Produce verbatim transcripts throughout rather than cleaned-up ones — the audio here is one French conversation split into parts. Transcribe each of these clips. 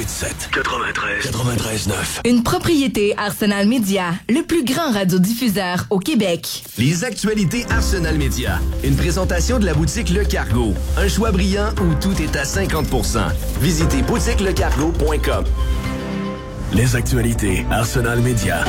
quatre-vingt-dix-sept quatre-vingt-treize quatre-vingt-treize neuf. Une propriété Arsenal Média, le plus grand radiodiffuseur au Québec. Les actualités Arsenal Média. Une présentation de la boutique Le Cargo. Un choix brillant où tout est à cinquante pour cent. Visitez boutique le cargo point com. Les actualités Arsenal Média.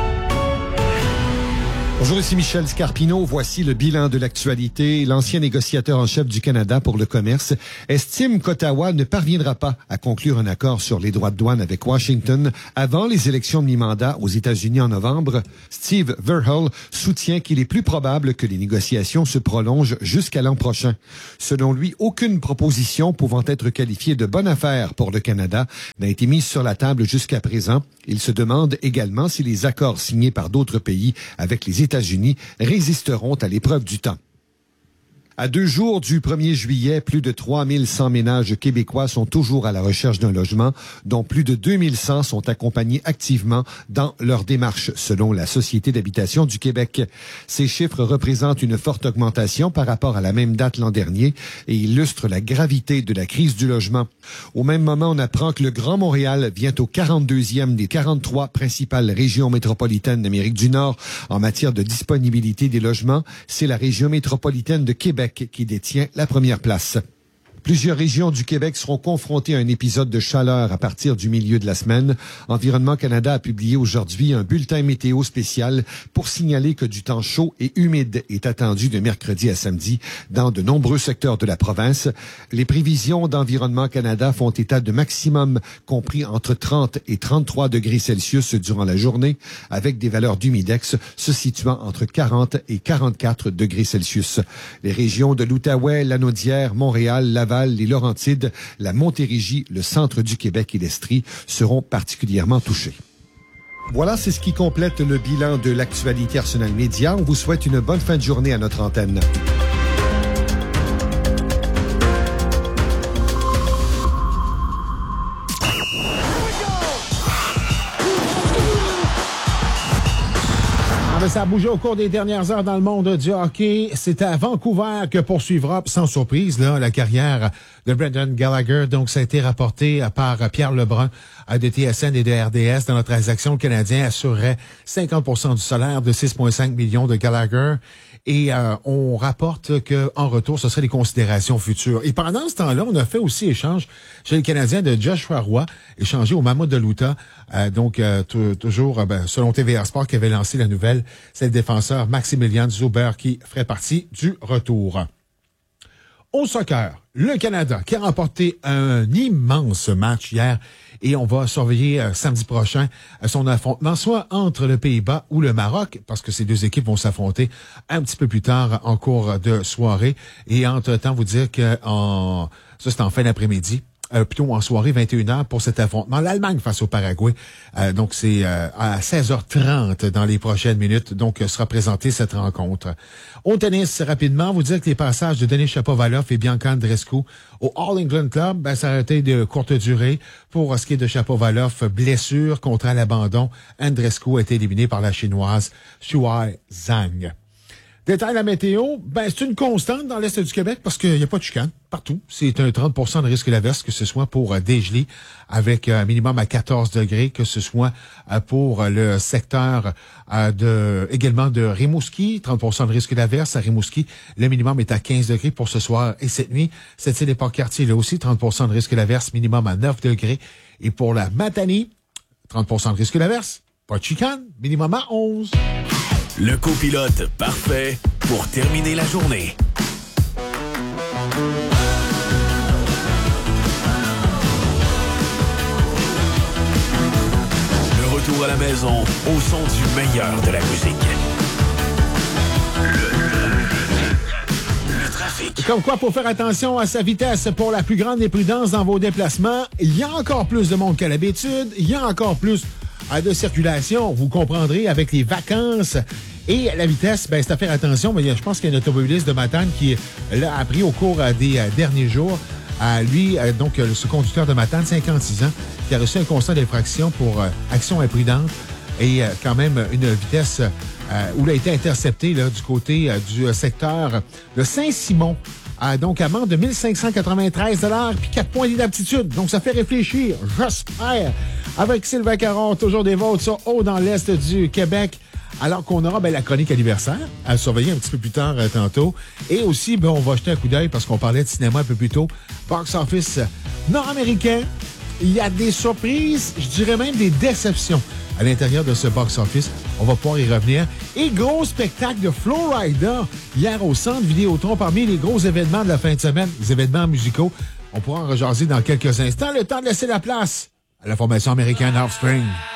Bonjour, ici Michel Scarpino. Voici le bilan de l'actualité. L'ancien négociateur en chef du Canada pour le commerce estime qu'Ottawa ne parviendra pas à conclure un accord sur les droits de douane avec Washington avant les élections de mi-mandat aux États-Unis en novembre. Steve Verhul soutient qu'il est plus probable que les négociations se prolongent jusqu'à l'an prochain. Selon lui, aucune proposition pouvant être qualifiée de bonne affaire pour le Canada n'a été mise sur la table jusqu'à présent. Il se demande également si les accords signés par d'autres pays avec les États-Unis résisteront à l'épreuve du temps. À deux jours du premier juillet, plus de trois mille cent ménages québécois sont toujours à la recherche d'un logement, dont plus de deux mille cent sont accompagnés activement dans leur démarche, selon la Société d'habitation du Québec. Ces chiffres représentent une forte augmentation par rapport à la même date l'an dernier et illustrent la gravité de la crise du logement. Au même moment, on apprend que le Grand Montréal vient au quarante-deuxième des quarante-trois principales régions métropolitaines d'Amérique du Nord en matière de disponibilité des logements. C'est la région métropolitaine de Québec qui détient la première place. Plusieurs régions du Québec seront confrontées à un épisode de chaleur à partir du milieu de la semaine. Environnement Canada a publié aujourd'hui un bulletin météo spécial pour signaler que du temps chaud et humide est attendu de mercredi à samedi dans de nombreux secteurs de la province. Les prévisions d'Environnement Canada font état de maximum compris entre trente et trente-trois degrés Celsius durant la journée, avec des valeurs d'humidex se situant entre quarante et quarante-quatre degrés Celsius. Les régions de l'Outaouais, Lanaudière, Montréal, Laval, les Laurentides, la Montérégie, le centre du Québec et l'Estrie seront particulièrement touchés. Voilà, c'est ce qui complète le bilan de l'actualité Arsenal Média. On vous souhaite une bonne fin de journée à notre antenne. Ça a bougé au cours des dernières heures dans le monde du hockey. C'est à Vancouver que poursuivra, sans surprise, là, la carrière de Brendan Gallagher. Donc, ça a été rapporté par Pierre Lebrun de T S N et de R D S. Dans la transaction, le Canadien assurerait cinquante pour cent du salaire de six virgule cinq millions de Gallagher. Et euh, on rapporte qu'en retour, ce serait des considérations futures. Et pendant ce temps-là, on a fait aussi échange chez le Canadien de Joshua Roy, échangé au Mammouth de l'Utah. Euh, donc, euh, t- toujours, ben, selon T V R Sport qui avait lancé la nouvelle, c'est le défenseur Maximilian Zuber qui ferait partie du retour. Au soccer, le Canada qui a remporté un immense match hier et on va surveiller euh, samedi prochain euh, son affrontement soit entre le Pays-Bas ou le Maroc parce que ces deux équipes vont s'affronter un petit peu plus tard en cours de soirée. Et entre-temps, vous dire que en, ça c'est en fin d'après-midi. Euh, plutôt en soirée, vingt et une heures pour cet affrontement. L'Allemagne face au Paraguay. Euh, donc, c'est euh, à seize heures trente dans les prochaines minutes. Donc, euh, sera présentée cette rencontre. Au tennis, rapidement, vous dire que les passages de Denis Shapovalov et Bianca Andreescu au All England Club, ben, ça a été de courte durée. Pour ce qui est de Shapovalov, blessure contre l'abandon. Andreescu a été éliminé par la Chinoise Shuai Zhang. Détail de la météo, ben c'est une constante dans l'Est du Québec parce qu'il n'y a pas de chicane partout. C'est un trente pour cent de risque d'averse, que ce soit pour euh, Desjolies avec un minimum à quatorze degrés, que ce soit euh, pour le secteur euh, de également de Rimouski, trente pour cent de risque d'averse. À Rimouski, le minimum est à quinze degrés pour ce soir et cette nuit. Cette île des Port-Cartier, là aussi, trente pour cent de risque d'averse, minimum à neuf degrés. Et pour la Matanie, trente pour cent de risque d'averse, pas de chicane, minimum à onze. Le copilote parfait pour terminer la journée. Le retour à la maison au son du meilleur de la musique. Le trafic. Comme quoi, pour faire attention à sa vitesse pour la plus grande des prudences dans vos déplacements, il y a encore plus de monde qu'à l'habitude, il y a encore plus de circulation, vous comprendrez, avec les vacances et la vitesse, ben c'est à faire attention. Mais je pense qu'il y a un automobiliste de Matane qui l'a appris au cours des derniers jours. À lui, donc, ce conducteur de Matane, cinquante-six ans, qui a reçu un constat d'infraction pour action imprudente et quand même une vitesse euh, où il a été intercepté là, du côté euh, du secteur de Saint-Simon Euh, donc, amende de mille cinq cent quatre-vingt-treize dollars puis quatre points d'inaptitude. Donc, ça fait réfléchir, j'espère. Avec Sylvain Caron, toujours des vôtres, ça, haut dans l'est du Québec. Alors qu'on aura ben, la chronique anniversaire à surveiller un petit peu plus tard euh, tantôt. Et aussi, ben, on va jeter un coup d'œil parce qu'on parlait de cinéma un peu plus tôt. Box office nord-américain. Il y a des surprises, je dirais même des déceptions à l'intérieur de ce box-office. On va pouvoir y revenir. Et gros spectacle de Florida hier au Centre Vidéotron parmi les gros événements de la fin de semaine, les événements musicaux. On pourra en rejaser dans quelques instants. Le temps de laisser la place à la formation américaine Offspring.